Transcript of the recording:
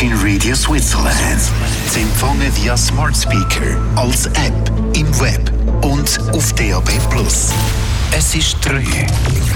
Virgin Radio Switzerland. Sie empfangen via Smart Speaker, als App, im Web und auf DAB+. Es ist 3